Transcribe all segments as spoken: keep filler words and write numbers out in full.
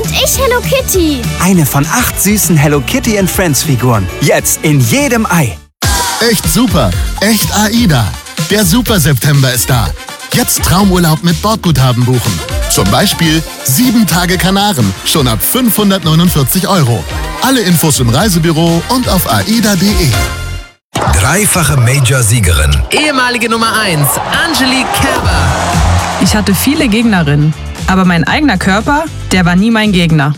Und ich Hello Kitty. Eine von acht süßen Hello Kitty and Friends Figuren. Jetzt in jedem Ei. Echt super. Echt AIDA. Der Super September ist da. Jetzt Traumurlaub mit Bordguthaben buchen. Zum Beispiel sieben Tage Kanaren, schon ab fünfhundertneunundvierzig Euro. Alle Infos im Reisebüro und auf aida punkt de. Dreifache Major-Siegerin. Ehemalige Nummer eins, Angelique Kerber. Ich hatte viele Gegnerinnen, aber mein eigener Körper, der war nie mein Gegner.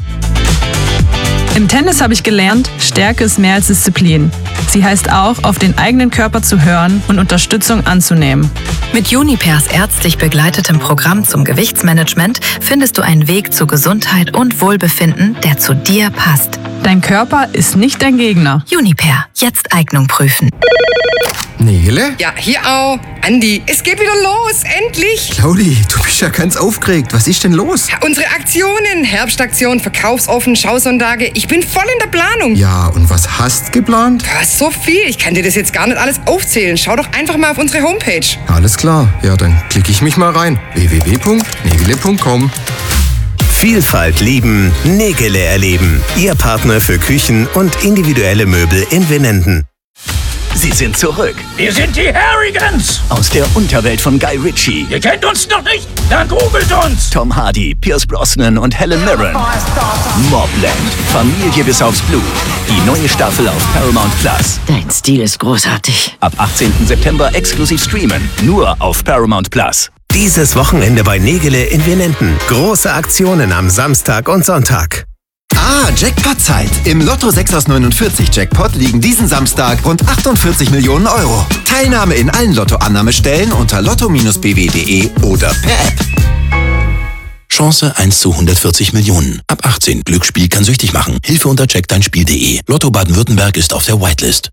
Im Tennis habe ich gelernt, Stärke ist mehr als Disziplin. Sie heißt auch, auf den eigenen Körper zu hören und Unterstützung anzunehmen. Mit Junipers ärztlich begleitetem Programm zum Gewichtsmanagement findest du einen Weg zu Gesundheit und Wohlbefinden, der zu dir passt. Dein Körper ist nicht dein Gegner. Juniper, jetzt Eignung prüfen. Nele? Ja, hier auch. Andi, es geht wieder los, endlich. Claudi, du bist ja ganz aufgeregt. Was ist denn los? Ja, unsere Aktionen, Herbstaktion, Verkaufsoffen, Schausonntage. Ich bin voll in der Planung. Ja, und was hast geplant? Ja, so viel. Ich kann dir das jetzt gar nicht alles aufzählen. Schau doch einfach mal auf unsere Homepage. Alles klar. Ja, dann klicke ich mich mal rein. w w w punkt negele punkt com. Vielfalt lieben, Nägele erleben. Ihr Partner für Küchen und individuelle Möbel in Winnenden. Sie sind zurück. Wir sind die Harrigans. Aus der Unterwelt von Guy Ritchie. Ihr kennt uns noch nicht? Dann googelt uns. Tom Hardy, Pierce Brosnan und Helen Mirren. Mobland. Familie bis aufs Blut. Die neue Staffel auf Paramount Plus. Dein Stil ist großartig. Ab achtzehnten September exklusiv streamen. Nur auf Paramount Plus. Dieses Wochenende bei Nägele in Winnenden. Große Aktionen am Samstag und Sonntag. Ah, Jackpot-Zeit. Im Lotto sechs aus neunundvierzig Jackpot liegen diesen Samstag rund achtundvierzig Millionen Euro. Teilnahme in allen Lottoannahmestellen unter lotto Bindestrich b w punkt de oder per App. Chance eins zu hundertvierzig Millionen. Ab achtzehn. Glücksspiel kann süchtig machen. Hilfe unter check dein Spiel punkt de. Lotto Baden-Württemberg ist auf der Whitelist.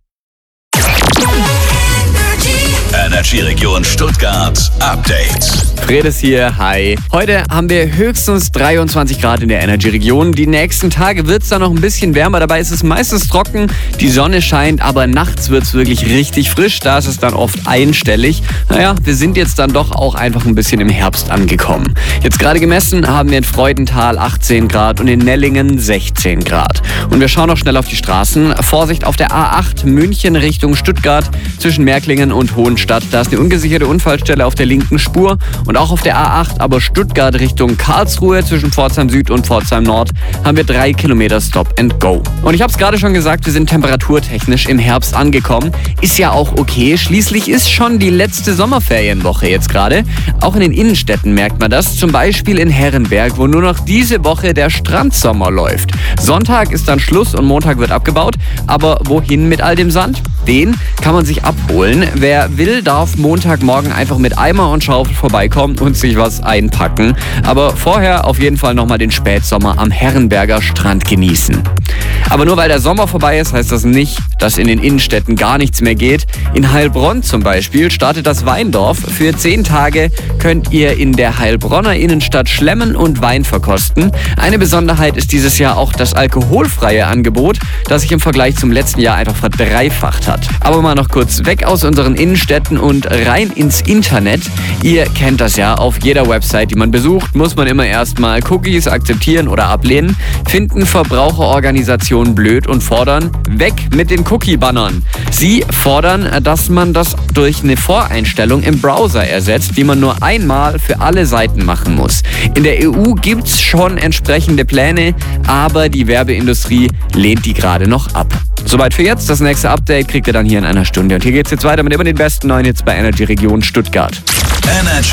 Energy Region Stuttgart Update. Fredes hier, hi. Heute haben wir höchstens dreiundzwanzig Grad in der Energy-Region. Die nächsten Tage wird es dann noch ein bisschen wärmer. Dabei ist es meistens trocken, die Sonne scheint, aber nachts wird es wirklich richtig frisch. Da ist es dann oft einstellig. Naja, wir sind jetzt dann doch auch einfach ein bisschen im Herbst angekommen. Jetzt gerade gemessen haben wir in Freudenthal achtzehn Grad und in Nellingen sechzehn Grad. Und wir schauen noch schnell auf die Straßen. Vorsicht auf der A acht München Richtung Stuttgart zwischen Märklingen und Hohenstadt. Da ist eine ungesicherte Unfallstelle auf der linken Spur. Und auch auf der A acht, aber Stuttgart Richtung Karlsruhe zwischen Pforzheim Süd und Pforzheim Nord haben wir drei Kilometer Stop and Go. Und ich habe es gerade schon gesagt, wir sind temperaturtechnisch im Herbst angekommen. Ist ja auch okay. Schließlich ist schon die letzte Sommerferienwoche jetzt gerade. Auch in den Innenstädten merkt man das. Zum Beispiel in Herrenberg, wo nur noch diese Woche der Strandsommer läuft. Sonntag ist dann Schluss und Montag wird abgebaut. Aber wohin mit all dem Sand? Den kann man sich abholen. Wer will, darf Montagmorgen einfach mit Eimer und Schaufel vorbeikommen und sich was einpacken. Aber vorher auf jeden Fall nochmal den Spätsommer am Herrenberger Strand genießen. Aber nur weil der Sommer vorbei ist, heißt das nicht, dass in den Innenstädten gar nichts mehr geht. In Heilbronn zum Beispiel startet das Weindorf. Für zehn Tage könnt ihr in der Heilbronner Innenstadt schlemmen und Wein verkosten. Eine Besonderheit ist dieses Jahr auch das alkoholfreie Angebot, das sich im Vergleich zum letzten Jahr einfach verdreifacht hat. Aber mal noch kurz weg aus unseren Innenstädten und rein ins Internet. Ihr kennt das ja, auf jeder Website, die man besucht, muss man immer erstmal Cookies akzeptieren oder ablehnen. Finden Verbraucherorganisationen blöd und fordern, weg mit den Cookie-Bannern. Sie fordern, dass man das durch eine Voreinstellung im Browser ersetzt, die man nur einmal für alle Seiten machen muss. In der E U gibt's schon entsprechende Pläne, aber die Werbeindustrie lehnt die gerade noch ab. Soweit für jetzt. Das nächste Update kriegt ihr dann hier in einer Stunde. Und hier geht's jetzt weiter mit immer den besten neuen Hits bei Energy Region Stuttgart. Energy